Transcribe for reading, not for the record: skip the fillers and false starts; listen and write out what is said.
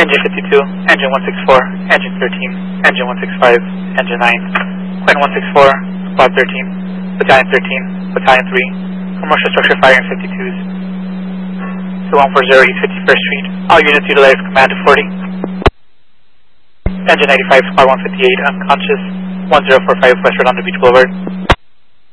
Engine 52, Engine 164, Engine 13, Engine 165, Engine 9, Quinn 164, Squad 13, Battalion 13, Battalion 3, Commercial Structure Firing 52s, 2140 East 51st Street. All units utilize command to 40. Engine 95, Squad 158, unconscious, 1045 West Redondo Beach Boulevard.